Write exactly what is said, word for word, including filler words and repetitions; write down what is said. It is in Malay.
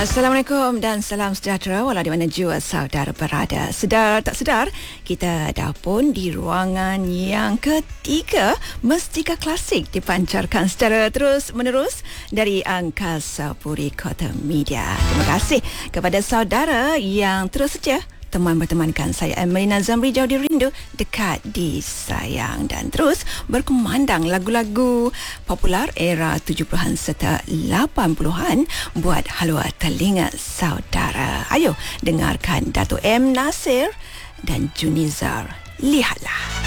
Assalamualaikum dan salam sejahtera walau di mana jua saudara berada. Sedar tak sedar, kita dah pun di ruangan yang ketiga Mestika Klasik dipancarkan secara terus menerus dari Angkasa Puri Kota Media. Terima kasih kepada saudara yang terus setia teman bertemankan saya Emelina Zamri jauh di rindu, dekat di sayang, dan terus berkumandang lagu-lagu popular era tujuh puluhan serta lapan puluhan buat halua telinga saudara. Ayo dengarkan Dato' M. Nasir dan Junizar. Lihatlah.